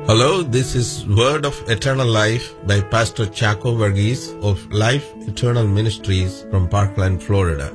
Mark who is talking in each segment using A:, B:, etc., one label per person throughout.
A: Hello, this is Word of Eternal Life by Pastor Chaco Verghese of Life Eternal Ministries from Parkland, Florida.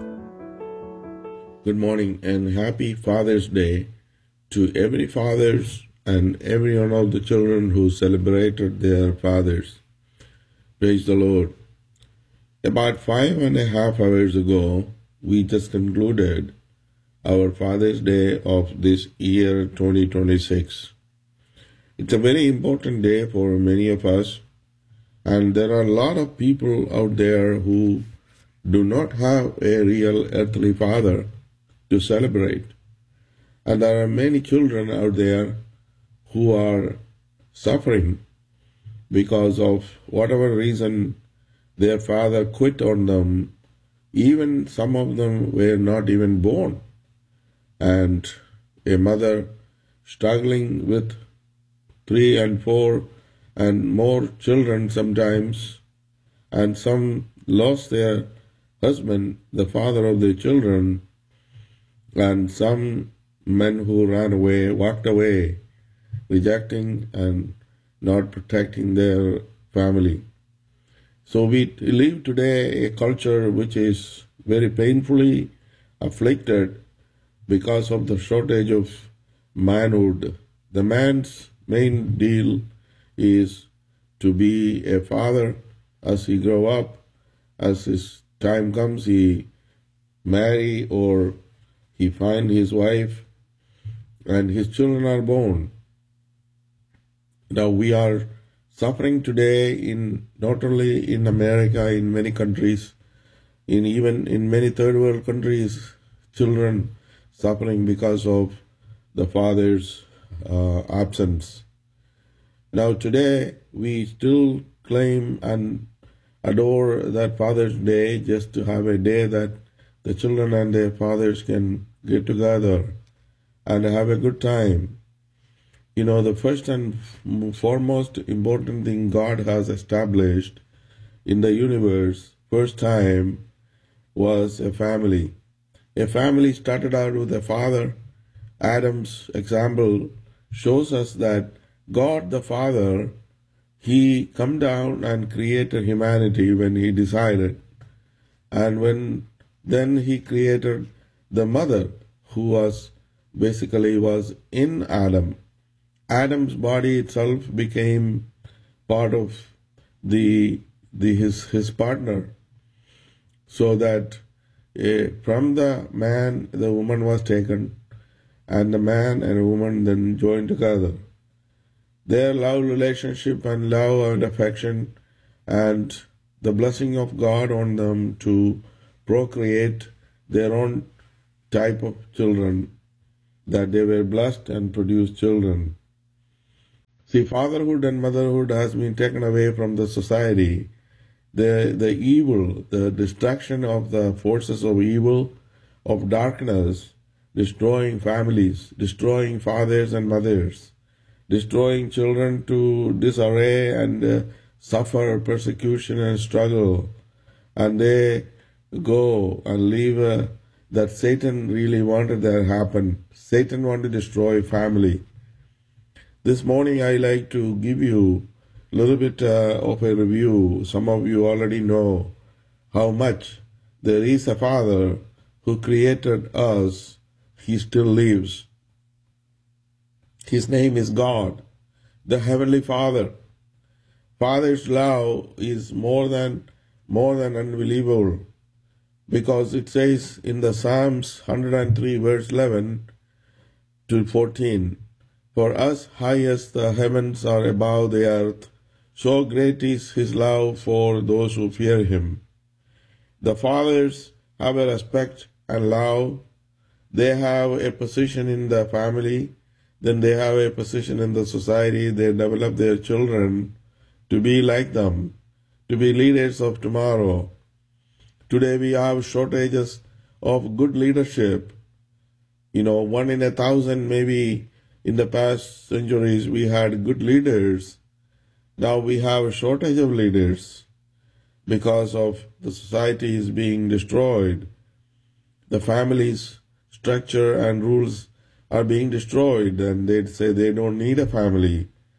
B: Good morning and happy Father's Day to every fathers and every one of the children who celebrated their fathers. Praise the Lord. About 5.5 hours ago, we just concluded our Father's Day of this year 2026. It's a very important day for many of us, and there are a lot of people out there who do not have a real earthly father to celebrate. And there are many children out there who are suffering because of whatever reason their father quit on them. Even some of them were not even born. And a mother struggling with 3 and 4 and more children sometimes, and some lost their husband, the father of their children, and some men who ran away, walked away, rejecting and not protecting their family. So we live today a culture which is very painfully afflicted because of the shortage of manhood. The man's main deal is to be a father as he grow up. As his time comes, he marry or he find his wife and his children are born. Now we are suffering today in not only in America, in many countries, even in many third world countries, children suffering because of the father's absence. Now today we still claim and adore that Father's Day, just to have a day that the children and their fathers can get together and have a good time. You know, the first and foremost important thing God has established in the universe, first time, was a family. A family started out with a father. Adam's example shows us that God the Father, He come down and created humanity when He decided. And then He created the mother who was in Adam. Adam's body itself became part of his partner, so that from the man the woman was taken, and the man and the woman then joined together. Their love relationship and love and affection and the blessing of God on them to procreate their own type of children, that they were blessed and produced children. See, fatherhood and motherhood has been taken away from the society. The evil, the destruction of the forces of evil, of darkness, destroying families, destroying fathers and mothers, destroying children to disarray and suffer persecution and struggle. And they go and leave that Satan really wanted that happen. Satan wanted to destroy family. This morning I like to give you a little bit of a review. Some of you already know how much there is a Father who created us. He still lives. His name is God, the Heavenly Father. Father's love is more than unbelievable, because it says in the Psalms 103 verse 11 to 14, "For as high as the heavens are above the earth, so great is His love for those who fear Him." The fathers have a respect and love. They have a position in the family. Then they have a position in the society. They develop their children to be like them, to be leaders of tomorrow. Today we have shortages of good leadership. You know, 1 in 1,000 maybe in the past centuries we had good leaders. Now we have a shortage of leaders because of the society is being destroyed. The family's structure and rules are being destroyed, and they say they don't need a family.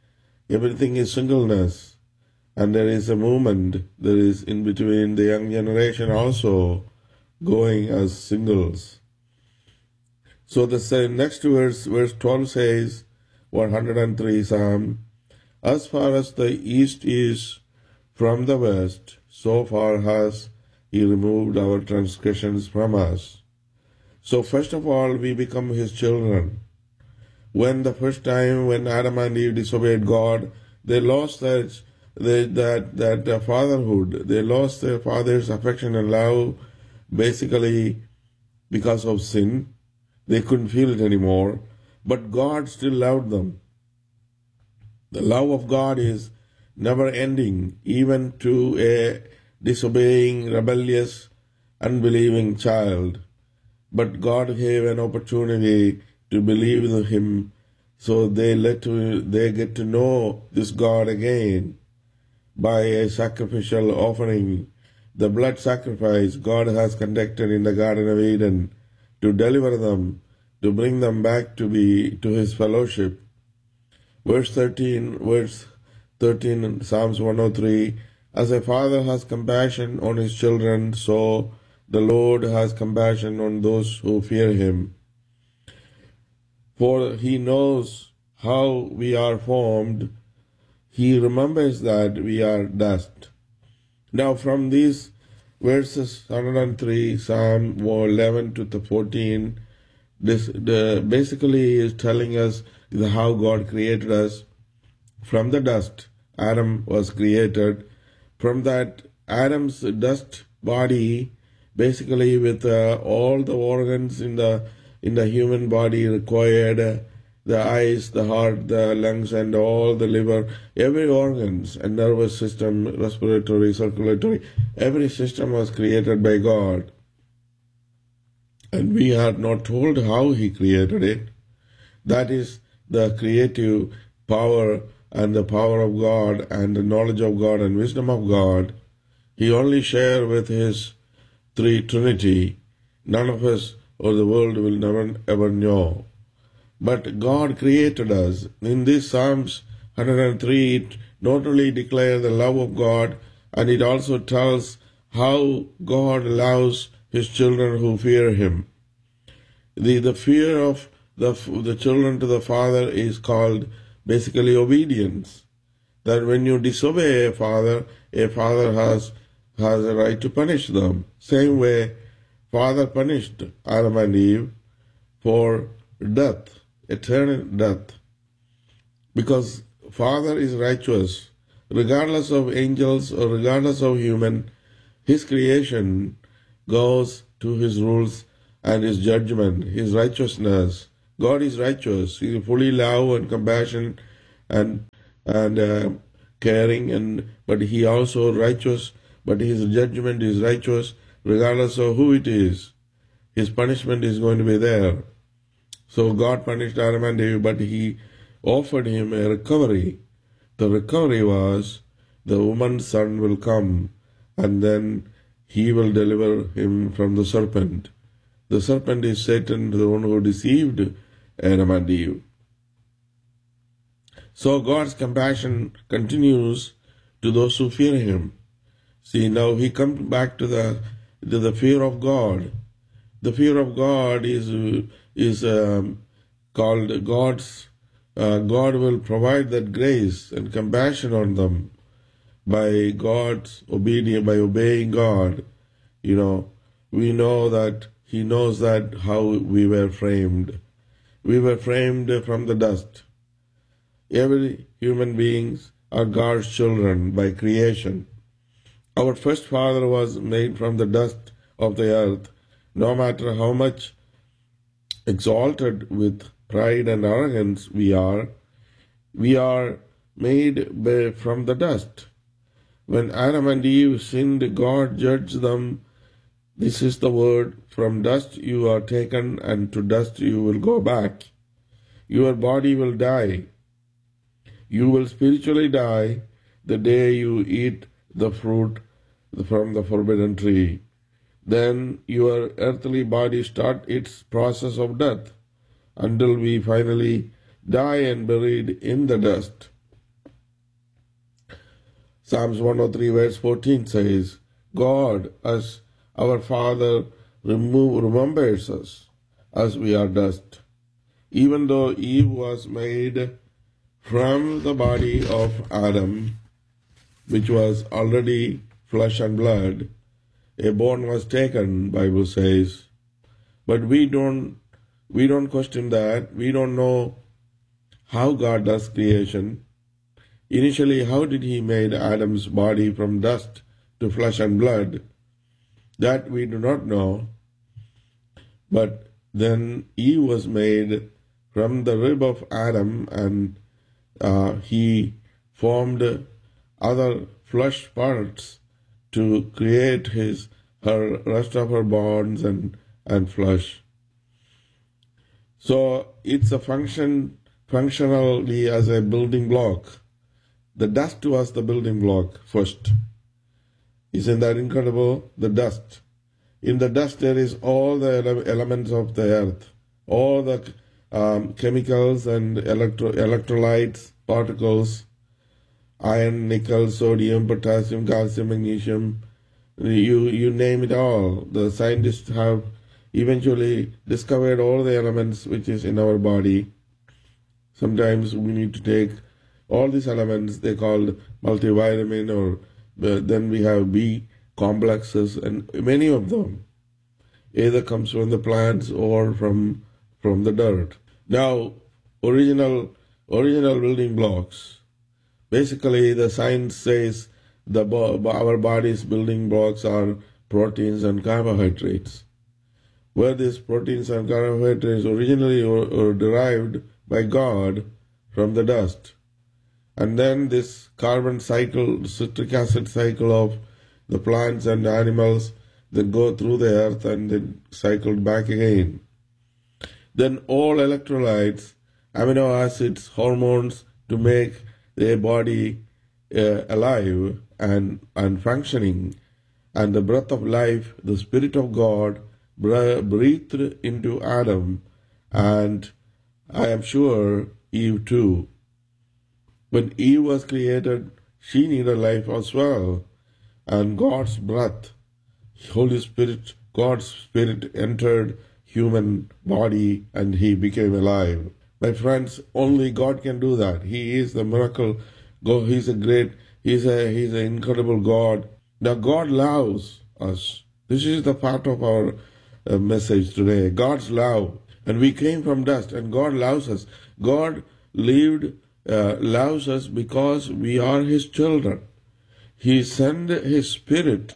B: Everything is singleness. And there is a movement, there is in between the young generation also going as singles. So the next verse 12 says, 103 Psalm, as far as the east is from the west, so far has He removed our transgressions from us. So first of all, we become His children. When the first time when Adam and Eve disobeyed God, they lost that fatherhood. They lost their father's affection and love, basically because of sin. They couldn't feel it anymore. But God still loved them. The love of God is never ending, even to a disobeying, rebellious, unbelieving child. But God gave an opportunity to believe in Him, so they get to know this God again by a sacrificial offering. The blood sacrifice God has conducted in the Garden of Eden to deliver them, to bring them back to His fellowship. Verse 13, Psalms 103, as a father has compassion on his children, so the Lord has compassion on those who fear Him. For He knows how we are formed. He remembers that we are dust. Now from these verses 103, Psalm 11 to 14, this basically is telling us how God created us. From the dust, Adam was created. From that Adam's dust body, basically with all the organs in the human body required, the eyes, the heart, the lungs, and all the liver, every organs and nervous system, respiratory, circulatory, every system was created by God. And we are not told how He created it. That is the creative power and the power of God and the knowledge of God and wisdom of God. He only shared with His Trinity. None of us or the world will never ever know. But God created us. In this Psalms 103, it not only declares the love of God, and it also tells how God loves His children who fear Him. The fear of the children to the Father is called basically obedience. That when you disobey a father has a right to punish them. Same way, Father punished Adam and Eve for death, eternal death. Because Father is righteous, regardless of angels or regardless of human, His creation goes to His rules and His judgment, His righteousness. God is righteous. He is fully love and compassion and caring, but He also righteous. But His judgment is righteous, regardless of who it is. His punishment is going to be there. So God punished Adam and Eve, but He offered him a recovery. The recovery was the woman's son will come, and then He will deliver him from the serpent. The serpent is Satan, the one who deceived Adam and Eve. So God's compassion continues to those who fear Him. See, now He comes back to the fear of God. The fear of God is called God's. God will provide that grace and compassion on them by God's obedience, by obeying God. We know that He knows that how we were framed. We were framed from the dust. Every human beings are God's children by creation. Our first father was made from the dust of the earth. No matter how much exalted with pride and arrogance we are made from the dust. When Adam and Eve sinned, God judged them. This is the word, from dust you are taken, and to dust you will go back. Your body will die. You will spiritually die the day you eat the fruit from the forbidden tree. Then your earthly body starts its process of death until we finally die and buried in the dust. Psalms 103 verse 14 says, God, as our Father, remembers us as we are dust. Even though Eve was made from the body of Adam, which was already flesh and blood, a bone was taken, Bible says. But we don't question that. We don't know how God does creation. Initially, how did he make Adam's body from dust to flesh and blood? That we do not know. But then Eve was made from the rib of Adam, and he formed other flesh parts to create her rest of her bones and flesh. So it's a functionally as a building block. The dust was the building block first. Isn't that incredible? The dust. In the dust there is all the elements of the earth, all the chemicals and electrolytes, particles, iron, nickel, sodium, potassium, calcium, magnesium, you name it all. The scientists have eventually discovered all the elements which is in our body. Sometimes we need to take all these elements, they called multivitamin, or then we have B complexes, and many of them either comes from the plants or from the dirt. Now, original building blocks. Basically, the science says our body's building blocks are proteins and carbohydrates. Where these proteins and carbohydrates originally were derived by God from the dust. And then this carbon cycle, citric acid cycle of the plants and animals that go through the earth and then cycled back again. Then all electrolytes, amino acids, hormones to make their body alive and functioning. And the breath of life, the Spirit of God, breathed into Adam, and I am sure Eve too. When Eve was created, she needed life as well. And God's breath, Holy Spirit, God's Spirit entered human body and he became alive. My friends, only God can do that. He is the miracle. God, he's an incredible God. Now God loves us. This is the part of our message today. God's love. And we came from dust, and God loves us. God loves us because we are His children. He sent His Spirit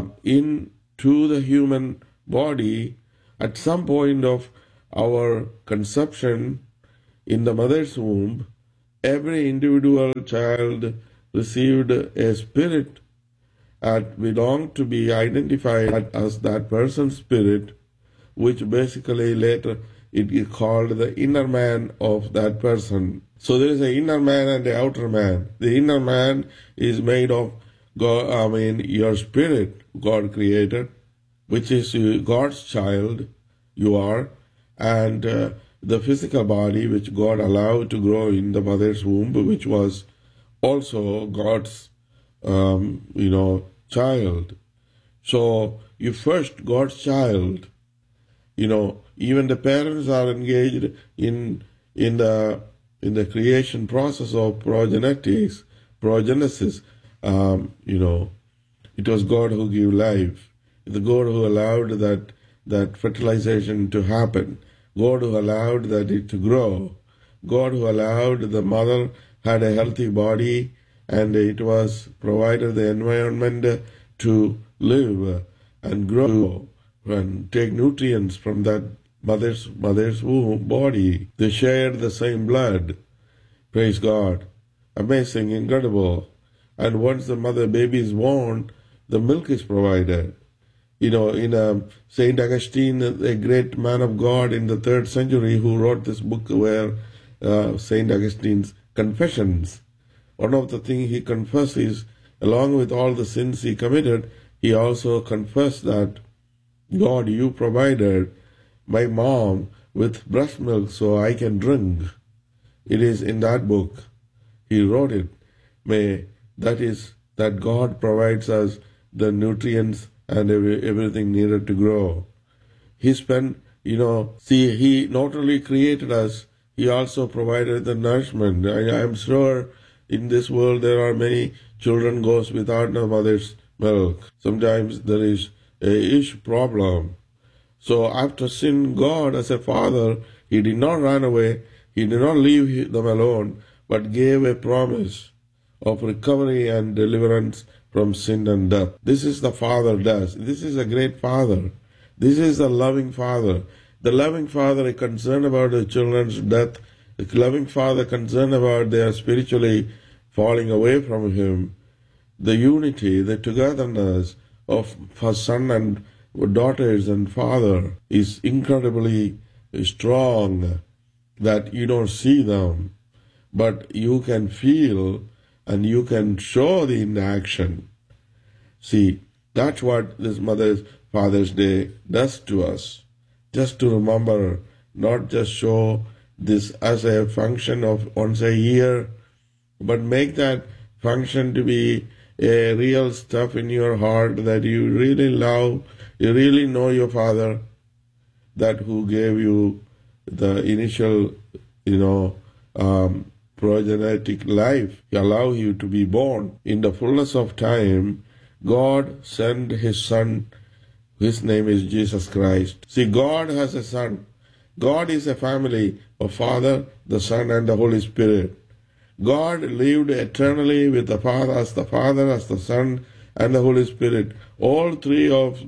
B: into the human body at some point of our conception in the mother's womb. Every individual child received a spirit that belonged to be identified as that person's spirit, which basically later it is called the inner man of that person. So there is an inner man and the outer man. The inner man is made of God, your spirit God created, which is God's child, you are, and the physical body which God allowed to grow in the mother's womb, which was also God's, child. So you first God's child. Even the parents are engaged in the creation process of progenesis. It was God who gave life. The God who allowed that fertilization to happen. God who allowed that it to grow. God who allowed the mother had a healthy body, and it was provided the environment to live and grow and take nutrients from that mother's womb body. They shared the same blood. Praise God. Amazing, incredible. And once the mother baby is born, the milk is provided. In Saint Augustine, a great man of God in the 3rd century, who wrote this book where Saint Augustine's Confessions. One of the things he confessed is, along with all the sins he committed, he also confessed that, God, you provided my mom with breast milk so I can drink. It is in that book. He wrote it. That is that God provides us the nutrients and everything needed to grow. He spent, He not only created us, He also provided the nourishment. I am sure in this world there are many children goes without the mother's milk. Sometimes there is a huge problem. So after sin, God as a father, He did not run away, He did not leave them alone, but gave a promise of recovery and deliverance from sin and death. This is the Father does. This is a great Father. This is the loving Father. The loving Father is concerned about the children's death. The loving Father concerned about their spiritually falling away from Him. The unity, the togetherness of son and daughters and father is incredibly strong, that you don't see them, but you can feel and you can show the inaction. See, that's what this Father's Day does to us. Just to remember, not just show this as a function of once a year, but make that function to be a real stuff in your heart that you really love, you really know your Father, that who gave you the initial, progenetic life. He allowed you to be born. In the fullness of time, God sent His Son. His name is Jesus Christ. See, God has a Son. God is a family of Father, the Son, and the Holy Spirit. God lived eternally with the Father, as the Son, and the Holy Spirit. All three of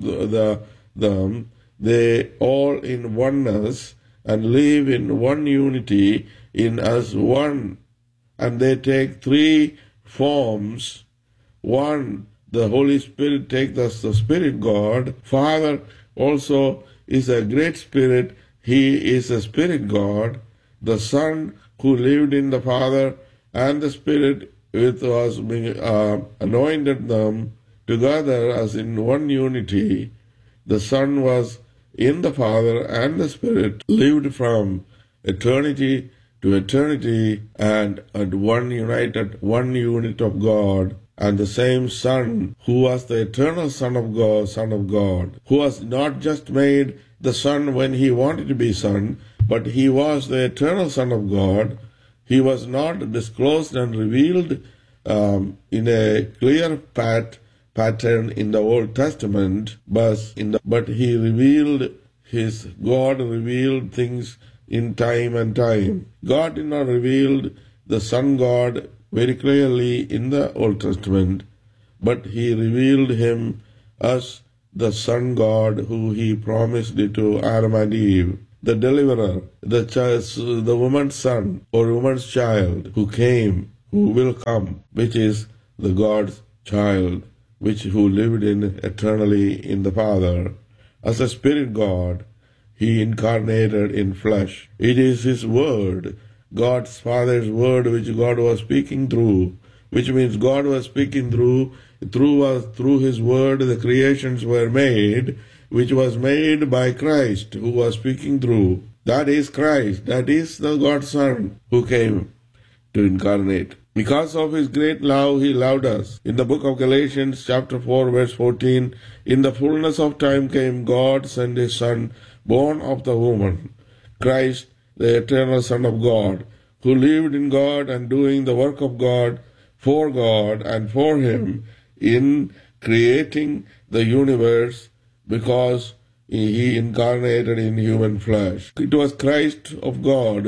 B: them, they all in oneness and live in one unity in as one. And they take three forms. One, the Holy Spirit takes us the Spirit God. Father also is a great Spirit. He is a Spirit God. The Son who lived in the Father and the Spirit with us anointed them together as in one unity. The Son was in the Father and the Spirit, lived from eternity to eternity, and at one unit of God. And the same Son, who was the eternal Son of God, who was not just made the Son when He wanted to be Son, but He was the eternal Son of God. He was not disclosed and revealed in a clear pattern in the Old Testament, but He revealed God revealed things in time and time. God did not reveal the Son God very clearly in the Old Testament, but He revealed Him as the Son God who He promised it to Adam and Eve. The deliverer, the woman's son or woman's child who will come, which is the God's child, who lived eternally in the Father. As a Spirit God, He incarnated in flesh. It is His Word, God's Father's Word, which God was speaking through, which means God was speaking through His Word, the creations were made, which was made by Christ, who was speaking through. That is Christ. That is the God's Son who came to incarnate. Because of His great love, He loved us. In the book of Galatians, chapter 4, verse 14, in the fullness of time came God, sent His Son, born of the woman, Christ, the eternal Son of God, who lived in God and doing the work of God and for Him in creating the universe, because He incarnated in human flesh. It was Christ of God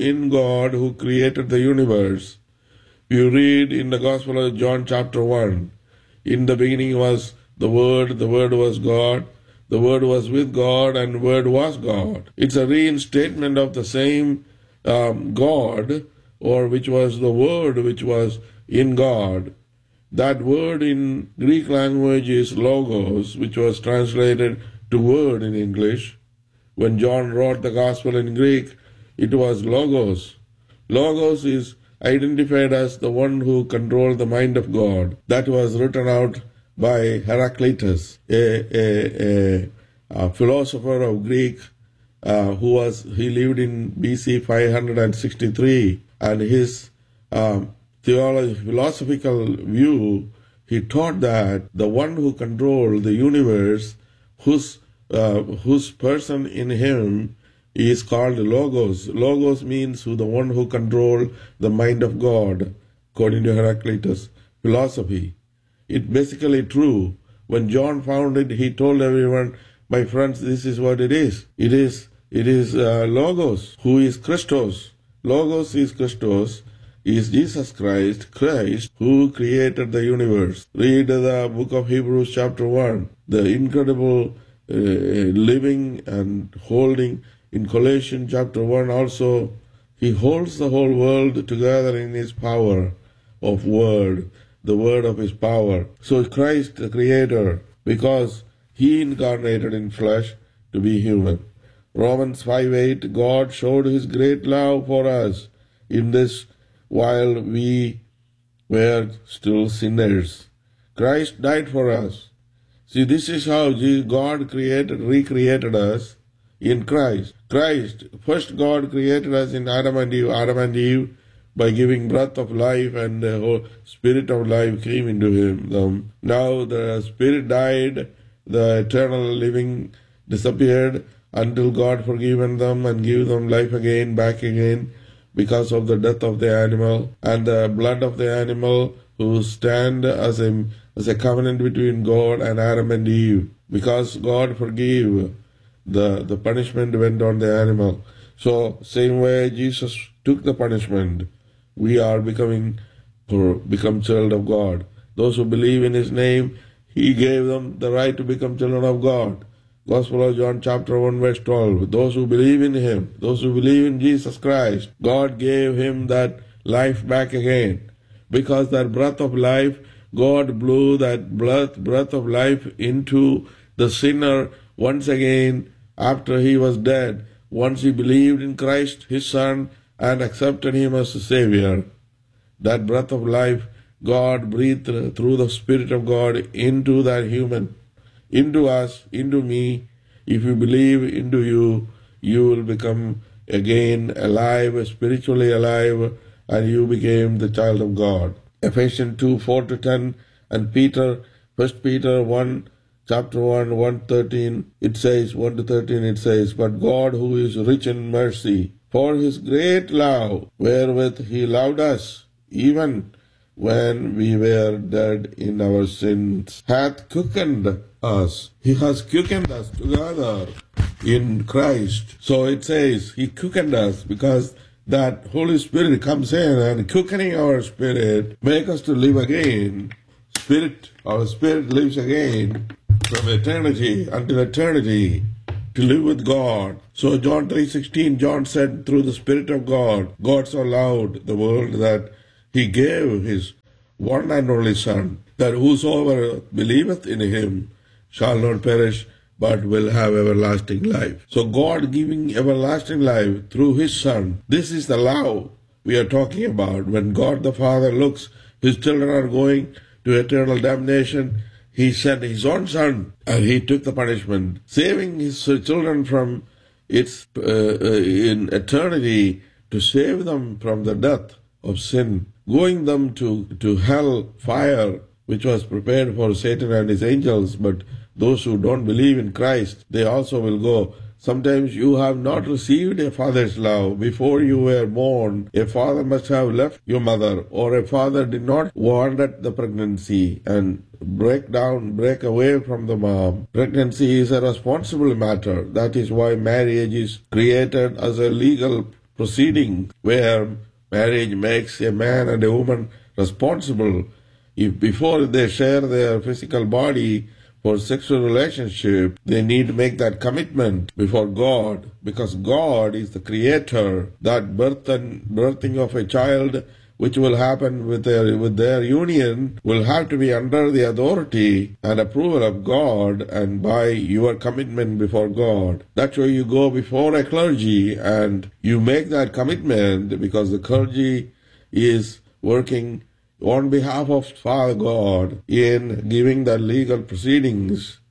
B: who created the universe. You read in the Gospel of John chapter 1, in the beginning was the Word was God, the Word was with God, and the Word was God. It's a reinstatement of the same God, or which was the Word which was in God. That word in Greek language is logos, which was translated to word in English. When John wrote the Gospel in Greek, it was logos. Logos is identified as the one who controlled the mind of God. That was written out by Heraclitus, a philosopher of Greek, he lived in BC 563, and his philosophical view he taught that the one who controlled the universe, whose person in him is called Logos. Logos means the one who controlled the mind of God, according to Heraclitus philosophy. It's basically true. When John found it, he told everyone, my friends, this is what it is. It is Logos, who is Christos. Logos is Christos, is Jesus Christ, who created the universe. Read the book of Hebrews chapter 1, the incredible living and holding. In Colossians chapter 1 also, he holds the whole world together in his power of word, the word of his power. So Christ, the creator, because he incarnated in flesh to be human. Romans 5:8, God showed his great love for us in this while we were still sinners. Christ died for us. See, this is how God recreated us in Christ. First God created us in Adam and Eve by giving breath of life, and the whole spirit of life came into them. Now the spirit died, the eternal living disappeared until God forgiven them and give them life again, back again, because of the death of the animal and the blood of the animal, who stand as a covenant between God and Adam and Eve. Because God forgave, the punishment went on the animal. So same way Jesus took the punishment, we are become child of God. Those who believe in his name, he gave them the right to become children of God. Gospel of John chapter 1 verse 12. Those who believe in him, those who believe in Jesus Christ, God gave him that life back again. Because that breath of life, God blew that breath of life into the sinner once again after he was dead. Once he believed in Christ, his Son, and accepted him as a Savior. That breath of life, God breathed through the Spirit of God into that human, into us, into me. If you believe into you, you will become again alive, spiritually alive, and you became the child of God. Ephesians 2, 4-10, and 1 Peter 1, chapter 1, 1-13, it says, 1-13, it says, but God, who is rich in mercy, for his great love, wherewith he loved us, even when we were dead in our sins, hath quickened us. He has quickened us together in Christ. So it says, he quickened us because that Holy Spirit comes in and quickening our spirit, make us to live again. Our spirit lives again from eternity until eternity to live with God. So John 3:16, John said, through the Spirit of God, God so loved the world that he gave his one and only Son, that whosoever believeth in him shall not perish, but will have everlasting life. So God giving everlasting life through his Son, this is the love we are talking about. When God the Father looks, his children are going to eternal damnation, he sent his own Son, and he took the punishment, saving his children from its in eternity, to save them from the death of sin, going them to hell fire, which was prepared for Satan and his angels. But those who don't believe in Christ, they also will go. Sometimes you have not received a father's love. Before you were born, a father must have left your mother, or a father did not want the pregnancy and break away from the mom. Pregnancy is a responsible matter. That is why marriage is created as a legal proceeding, where marriage makes a man and a woman responsible. If before they share their physical body for sexual relationship, they need to make that commitment before God, because God is the creator. That birthing of a child, which will happen with their union, will have to be under the authority and approval of God and by your commitment before God. That's why you go before a clergy and you make that commitment, because the clergy is working on behalf of Father God in giving the legal proceedings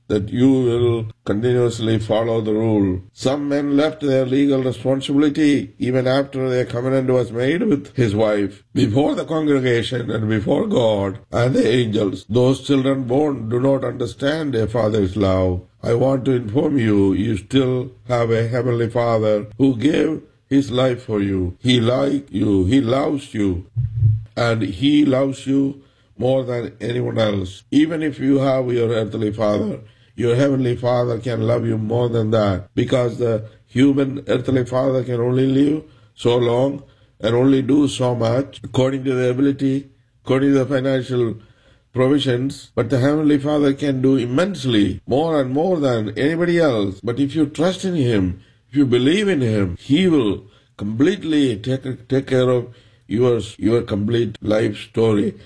B: that you will continuously follow the rule. Some men left their legal responsibility even after their covenant was made with his wife, before the congregation and before God and the angels. Those children born do not understand their father's love. I want to inform you, you still have a heavenly Father who gave his life for you. He likes you, he loves you, and he loves you more than anyone else. Even if you have your earthly father, your heavenly Father can love you more than that, because the human earthly father can only live so long and only do so much according to the ability, according to the financial provisions. But the heavenly Father can do immensely more and more than anybody else. But if you trust in him, if you believe in him, he will completely take care of your complete life story.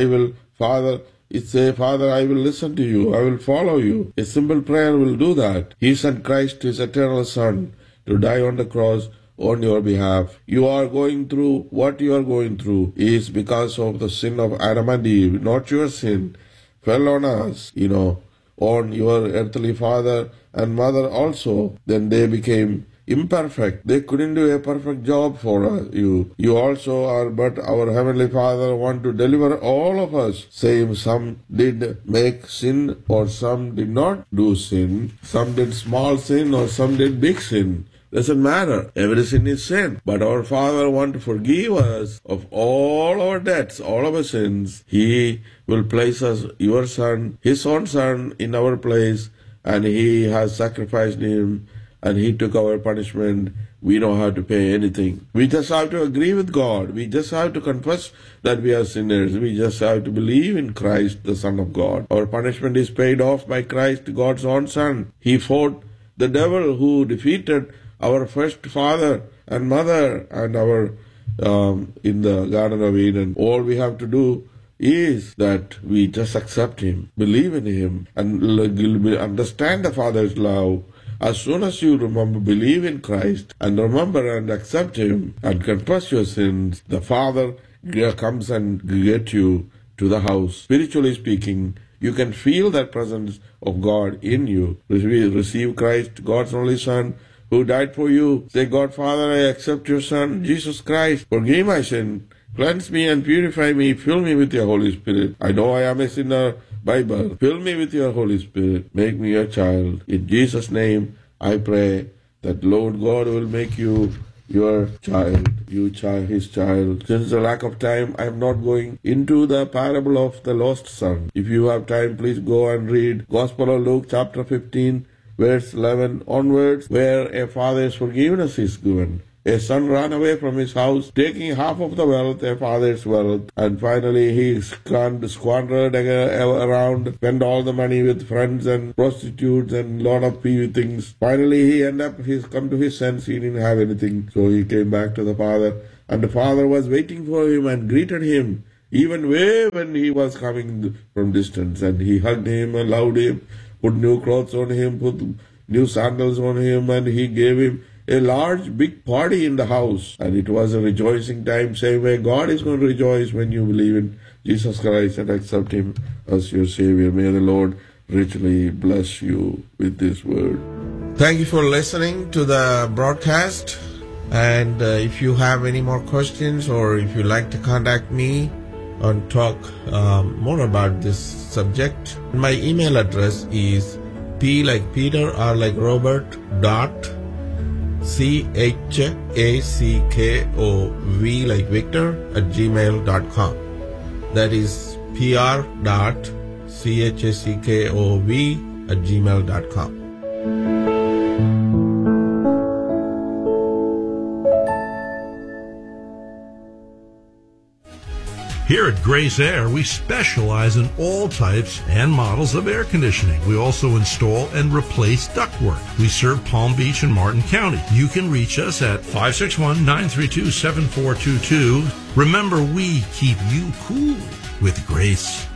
B: Father, I will listen to you. I will follow you. A simple prayer will do that. He sent Christ, his eternal Son, to die on the cross on your behalf. You are going through what you are going through is because of the sin of Adam and Eve, not your sin. Fell on us, on your earthly father and mother also. Then they became imperfect. They couldn't do a perfect job for you. You also are, but our Heavenly Father wants to deliver all of us. Same, some did make sin or some did not do sin. Some did small sin or some did big sin. Doesn't matter. Every sin is sin. But our Father wants to forgive us of all our debts, all of our sins. He will place us, your Son, His own Son, in our place, and He has sacrificed Him, and He took our punishment. We don't have to pay anything. We just have to agree with God. We just have to confess that we are sinners. We just have to believe in Christ, the Son of God. Our punishment is paid off by Christ, God's own Son. He fought the devil who defeated our first father and mother and our in the Garden of Eden. All we have to do is that we just accept Him, believe in Him, and understand the Father's love. As soon as you believe in Christ and remember and accept Him and confess your sins, the Father comes and gets you to the house. Spiritually speaking, you can feel that presence of God in you. Receive Christ, God's only Son, who died for you. Say, God, Father, I accept your Son, Jesus Christ. Forgive my sin. Cleanse me and purify me. Fill me with your Holy Spirit. I know I am a sinner by birth. Fill me with your Holy Spirit. Make me your child. In Jesus' name, I pray that Lord God will make you your child, His child. Since the lack of time, I am not going into the parable of the lost son. If you have time, please go and read Gospel of Luke, chapter 15, verse 11 onwards, where a father's forgiveness is given. A son ran away from his house, taking half of the wealth, a father's wealth, and finally he squandered around, spent all the money with friends and prostitutes and lot of things. Finally he's come to his sense. He didn't have anything, so he came back to the father, and the father was waiting for him and greeted him, even way when he was coming from distance, and he hugged him and loved him, put new clothes on him, put new sandals on him, and he gave him a large, big party in the house. And it was a rejoicing time. Same way God is going to rejoice when you believe in Jesus Christ and accept Him as your Savior. May the Lord richly bless you with this word.
A: Thank you for listening to the broadcast. And if you have any more questions, or if you'd like to contact me and talk more about this subject, my email address is P like Peter, R like Robert, CHACKOV like Victor @gmail.com. That is PR.CHACKOV @gmail.com.
C: Here at Grace Air, we specialize in all types and models of air conditioning. We also install and replace ductwork. We serve Palm Beach and Martin County. You can reach us at 561-932-7422. Remember, we keep you cool with Grace.